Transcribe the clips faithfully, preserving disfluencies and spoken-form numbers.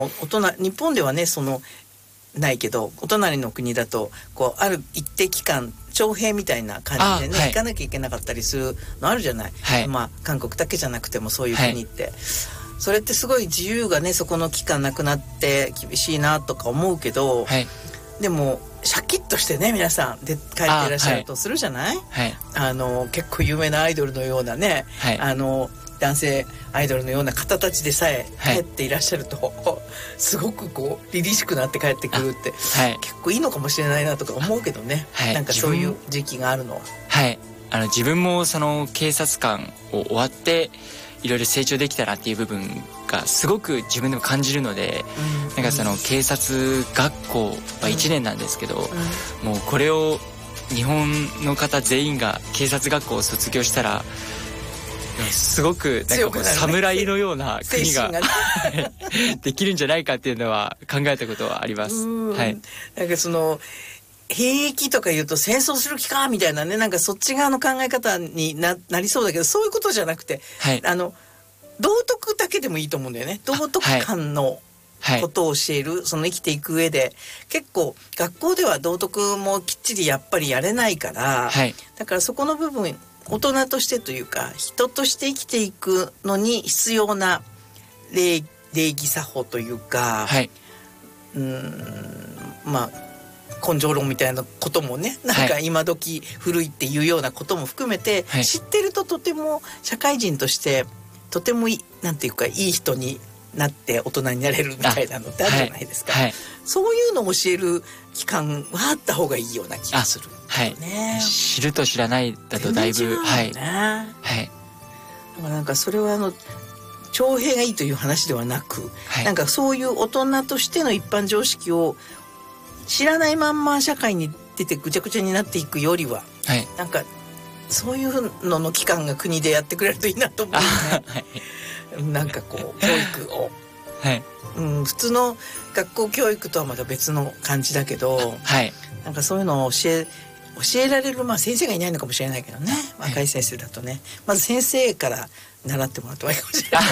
大人、日本ではねそのないけど、お隣の国だとこうある一定期間徴兵みたいな感じでね、はい、行かなきゃいけなかったりするのあるじゃない、はい、まあ韓国だけじゃなくてもそういう国って、はい、それってすごい自由がねそこの期間なくなって厳しいなとか思うけど、はい、でもシャキッとしてね皆さんで帰っていらっしゃるとするじゃない、はい、あの結構有名なアイドルのようなね、はい、あの男性アイドルのような方たちでさえ帰っていらっしゃると、はい、すごくこう凛々しくなって帰ってくるって、はい、結構いいのかもしれないなとか思うけどね、はい、なんかそういう時期があるのは、 はい、あの自分もその警察官を終わっていろいろ成長できたなっていう部分がすごく自分でも感じるので、うん、なんかその警察学校はいちねんなんですけど、うん、もうこれを日本の方全員が警察学校を卒業したらすごくなんか侍のような国ができるんじゃないかっていうのは考えたことはあります。はい、 なんかその兵役とか言うと戦争する気かみたいなね、なんかそっち側の考え方に な, なりそうだけど、そういうことじゃなくて、はい、あの道徳だけでもいいと思うんだよね。道徳観のことを教える、はい、その生きていく上で結構学校では道徳もきっちりやっぱりやれないから、はい、だからそこの部分大人としてというか人として生きていくのに必要な 礼, 礼儀作法というか、はい、うーんまあ根性論みたいなこともね、なんか今時古いっていうようなことも含めて、はい、知ってるととても社会人としてとてもいい、なんていうかいい人になって大人になれるみたいなのってあるじゃないですか、はいはい、そういうのを教える期間はあった方がいいような気がする、 はい、知ると知らないだとだいぶ、ね、はい、はい、 だからなんかそれはあの徴兵がいいという話ではなく、はい、なんかそういう大人としての一般常識を知らないまんま社会に出てぐちゃぐちゃになっていくよりは、はい、なんかそういうのの期間が国でやってくれるといいなと思うね、はい、なんかこう教育を、はいうん、普通の学校教育とはまた別の感じだけど、はい、なんかそういうのを教え教えられる、まあ先生がいないのかもしれないけどね、若い先生だとね、まず先生から習ってもらってもいいかもしれない、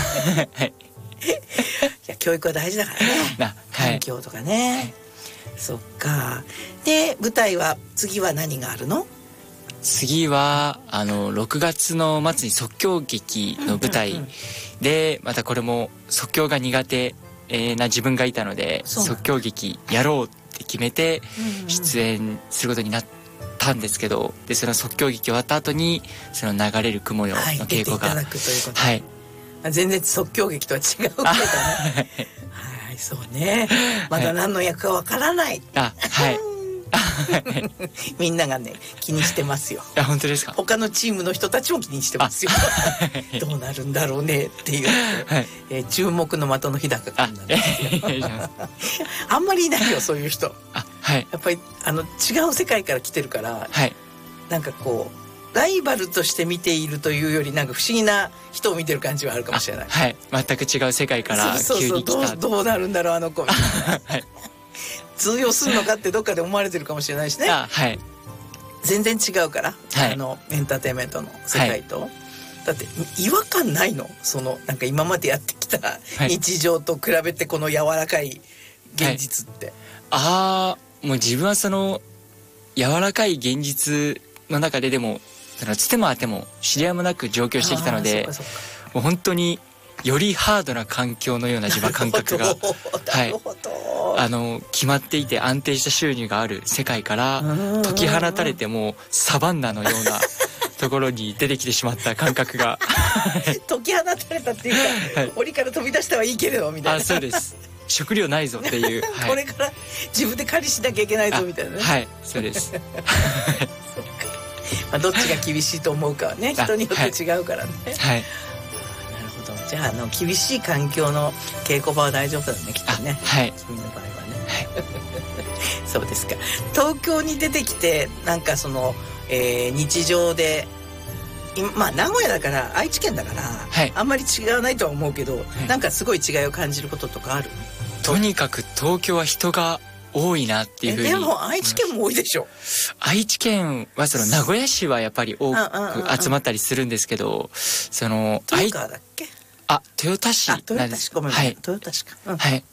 はい、いや教育は大事だからね、環境とかね、はい、そっか。で舞台は次は何があるの？ 次はあのろくがつの末に即興劇の舞台、うんうんうん、でまたこれも即興が苦手な自分がいたので即興劇やろうって決めて出演することになったんですけど、でその即興劇終わった後にその流れる雲よの稽古が、はい、出ていただくということで、はい、 全然即興劇とは違うけどねはい、そうね、まだ何の役かわからない、 はい、あ、はいみんながね気にしてますよ。 あ、本当ですか？他のチームの人たちも気にしてますよどうなるんだろうねっていう、はい、えー、注目の的の日高君なんですよ あ, あんまりいないよそういう人。あ、はい、やっぱりあの違う世界から来てるから、はい、なんかこうライバルとして見ているというよりなんか不思議な人を見てる感じはあるかもしれない。 はい、全く違う世界から急に来た。そうそうそう、どう、 どうなるんだろうあの子みたいな、はい、通用するのかってどっかで思われてるかもしれないしね。あ、はい、全然違うから、はい、あのエンターテインメントの世界と、はい、だって違和感ないの？そのなんか今までやってきた日常と比べてこの柔らかい現実って、はい、 ああ、もう自分はその柔らかい現実の中ででもつてもあても知り合いもなく上京してきたので、もう本当によりハードな環境のような自分感覚が、はい、あの決まっていて安定した収入がある世界から解き放たれてもサバンナのようなところに出てきてしまった感覚が解き放たれたっていうか、はい、檻から飛び出したはいいけれどみたいな。あ、 そうです。食料ないぞっていう、 はい、これから自分で狩りしなきゃいけないぞみたいなね。 はい、そうですまあどっちが厳しいと思うかはね人によって違うからね。はい、じゃあ、あの厳しい環境の稽古場は大丈夫だねきっとね。はい、君の場合はね、はい、そうですか。東京に出てきてなんかその、えー、日常でまあ名古屋だから愛知県だから、はい、あんまり違わないとは思うけど、はい、なんかすごい違いを感じることとかある？ とにかく東京は人が多いなっていうふうに。 でも愛知県も多いでしょ。 愛知県はその名古屋市はやっぱり多く集まったりするんですけど、その豊川だっけ？ あ、豊田市。 あ、豊田市、ごめん、はい、豊田市か、うん、 はい。